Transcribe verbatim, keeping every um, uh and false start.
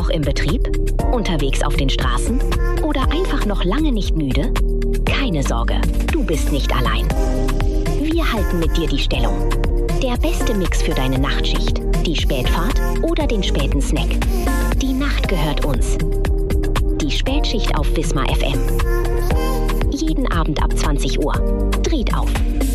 noch im Betrieb? Unterwegs auf den Straßen? Oder einfach noch lange nicht müde? Keine Sorge, du bist nicht allein. Wir halten mit dir die Stellung. Der beste Mix für deine Nachtschicht, die Spätfahrt oder den späten Snack. Die Nacht gehört uns. Die Spätschicht auf Wismar F M. Jeden Abend ab zwanzig Uhr. Dreht auf.